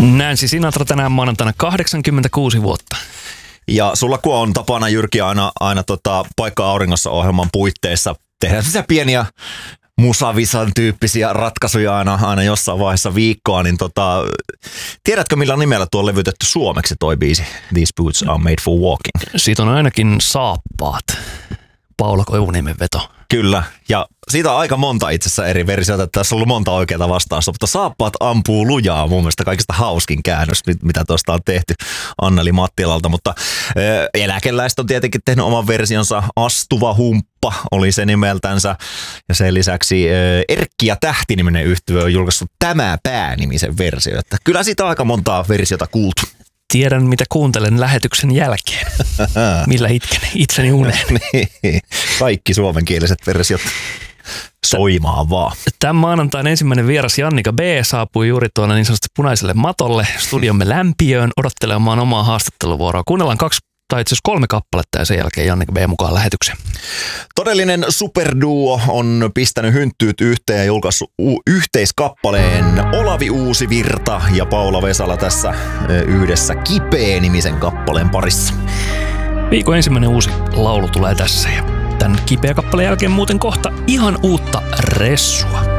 Nancy Sinatra tänään maanantaina 86 vuotta. Ja sulla kun on tapana, Jyrki, aina Paikka auringossa -ohjelman puitteissa tehdään sellaisia pieniä musavisan tyyppisiä ratkaisuja aina jossain vaiheessa viikkoa, niin tiedätkö millä nimellä tuo on levytetty suomeksi toi biisi These Boots Are Made For Walking? Siitä on ainakin Saappaat, Paula Koivuniemen veto. Kyllä, ja siitä on aika monta itse asiassa eri versioita, että tässä on ollut monta oikeaa vastausta, mutta Saappaat ampuu lujaa mun mielestä kaikista hauskin käännös, mitä tuosta on tehty Anneli Mattilalta, mutta eläkeläiset on tietenkin tehnyt oman versionsa, Astuva humppa oli se nimeltänsä, ja sen lisäksi Erkki ja Tähti-niminen yhtye on julkaissut Tämä pää-nimisen versio, että kyllä siitä on aika montaa versiota kuultu. Tiedän, mitä kuuntelen lähetyksen jälkeen. Millä itken itseni uneen. Niin, kaikki suomenkieliset versiot soimaan vaan. Tämän maanantain ensimmäinen vieras Jannika B. saapui juuri tuonne niin sanotusti punaiselle matolle studiomme lämpiöön odottelemaan omaa haastatteluvuoroa. Kuunnellaan 3 kappaletta ja sen jälkeen Jannika B. mukaan lähetykseen. Todellinen superduo on pistänyt hynttyyt yhteen ja julkaissut yhteiskappaleen Olavi Uusivirta ja Paula Vesala tässä yhdessä Kipeä-nimisen kappaleen parissa. Viikon ensimmäinen uusi laulu tulee tässä ja tämän Kipeä kappaleen jälkeen muuten kohta ihan uutta ressua.